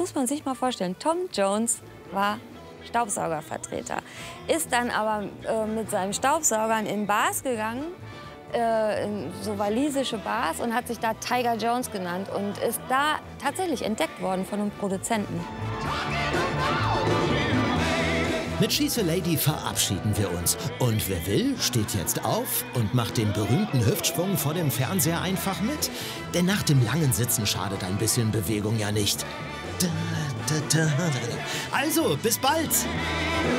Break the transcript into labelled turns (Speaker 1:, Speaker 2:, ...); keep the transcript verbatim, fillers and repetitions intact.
Speaker 1: muss man sich mal vorstellen. Tom Jones war Staubsaugervertreter, ist dann aber äh, mit seinen Staubsaugern in Bars gegangen, äh, in so walisische Bars, und hat sich da Tiger Jones genannt und ist da tatsächlich entdeckt worden von einem Produzenten.
Speaker 2: Mit She's a Lady verabschieden wir uns. Und wer will, steht jetzt auf und macht den berühmten Hüftsprung vor dem Fernseher einfach mit. Denn nach dem langen Sitzen schadet ein bisschen Bewegung ja nicht. Also, bis bald!